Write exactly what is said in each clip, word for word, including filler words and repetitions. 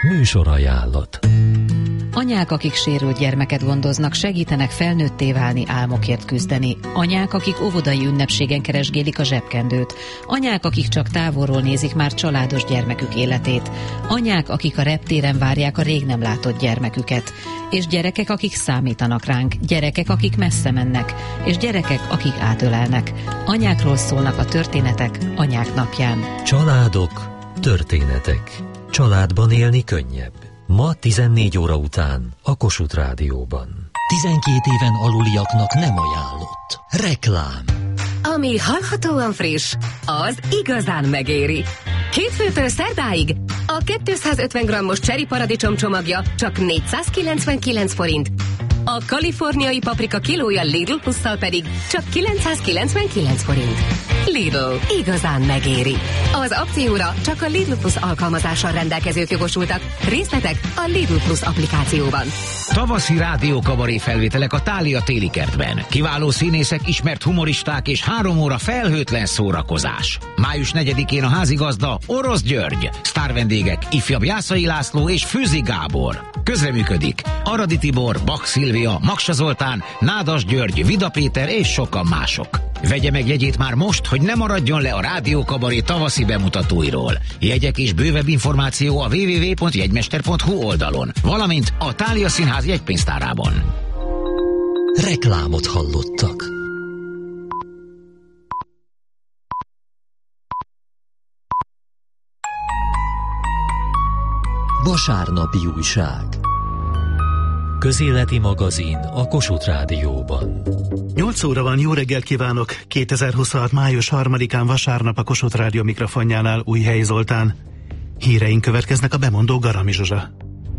Műsorajánlat. Anyák, akik sérült gyermeket gondoznak, segítenek felnőtté válni, álmokért küzdeni. Anyák, akik óvodai ünnepségen keresgélik a zsebkendőt. Anyák, akik csak távolról nézik már családos gyermekük életét. Anyák, akik a reptéren várják a rég nem látott gyermeküket. És gyerekek, akik számítanak ránk. Gyerekek, akik messze mennek. És gyerekek, akik átölelnek. Anyákról szólnak a történetek Anyák napján. Családok, történetek. Családban élni könnyebb. Ma tizennégy óra után a Kossuth Rádióban. tizenkét éven aluliaknak nem ajánlott. Reklám. Ami hallhatóan friss, az igazán megéri. Hétfőtől szerdáig a kétszázötven grammos cseri paradicsom csomagja csak négyszázkilencvenkilenc forint. A kaliforniai paprika kilója Lidl plusszal pedig csak kilencszázkilencvenkilenc forint. Lidl, igazán megéri. Az akcióra csak a Lidl Plus alkalmazással rendelkezők jogosultak. Részletek a Lidl Plus applikációban. Tavaszi rádiókabaré felvételek a Thália téli kertben. Kiváló színészek, ismert humoristák és három óra felhőtlen szórakozás. május negyedikén a házigazda Orosz György. Sztárvendégek ifjabb Jászai László és Főzi Gábor. Közreműködik Aradi Tibor, Bak Szilvia, Maksa Zoltán, Nádas György, Vida Péter és sokan mások. Vegye meg jegyét már most, hogy ne maradjon le a rádiókabaré tavaszi bemutatóiról. Jegyek és bővebb információ a double-u double-u double-u pont jegymester pont hu oldalon, valamint a Thália Színház jegypénztárában. Reklámot hallottak. Vasárnapi újság. Közéleti magazin a Kossuth Rádióban. nyolc óra van, jó reggelt kívánok! kétezer-huszonhat. május harmadikán vasárnap a Kossuth Rádió mikrofonjánál Újhelyi Zoltán. Híreink következnek, a bemondó Garami Zsuzsa.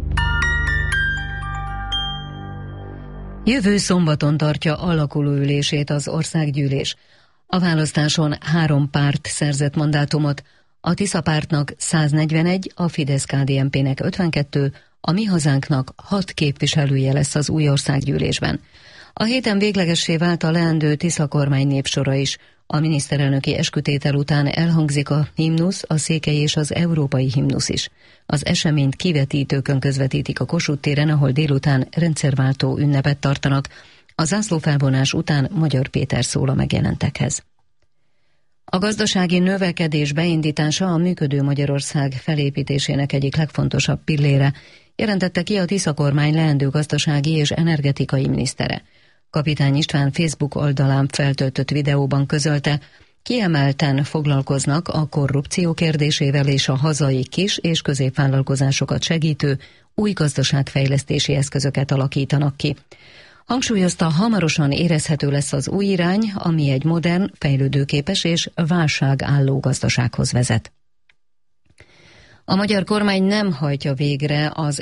Jövő szombaton tartja alakuló ülését az országgyűlés. A választáson három párt szerzett mandátumot, a Tisza pártnak száznegyvenegy, a Fidesz-ká dé en pének ötvenkettő, a Mi Hazánknak hat képviselője lesz az új országgyűlésben. A héten véglegessé vált a leendő Tisza kormány népsora is. A miniszterelnöki eskütétel után elhangzik a himnusz, a székely és az európai himnusz is. Az eseményt kivetítőkön közvetítik a Kossuth téren, ahol délután rendszerváltó ünnepet tartanak. A zászlófelvonás után Magyar Péter szól a megjelentekhez. A gazdasági növekedés beindítása a működő Magyarország felépítésének egyik legfontosabb pillére, jelentette ki a Tisza kormány leendő gazdasági és energetikai minisztere. Kapitány István Facebook oldalán feltöltött videóban közölte, kiemelten foglalkoznak a korrupció kérdésével és a hazai kis- és középvállalkozásokat segítő új gazdaságfejlesztési eszközöket alakítanak ki. Hangsúlyozta, hamarosan érezhető lesz az új irány, ami egy modern, fejlődőképes és válságálló gazdasághoz vezet. A magyar kormány nem hajtja végre az